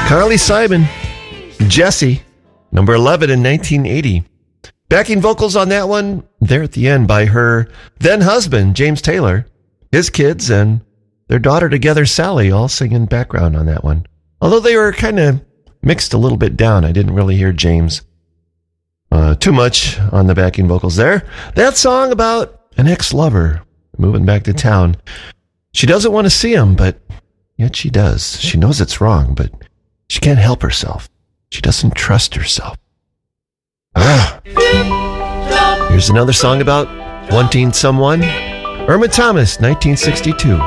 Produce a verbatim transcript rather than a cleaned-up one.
Carly Simon, Jesse, number eleven in nineteen eighty. Backing vocals on that one, there at the end by her then husband, James Taylor, his kids, and their daughter together, Sally, all singing background on that one. Although they were kind of mixed a little bit down. I didn't really hear James uh, too much on the backing vocals there. That song about an ex-lover moving back to town. She doesn't want to see him, but yet she does. She knows it's wrong, but she can't help herself. She doesn't trust herself. Ah. Here's another song about wanting someone. Irma Thomas, nineteen sixty-two.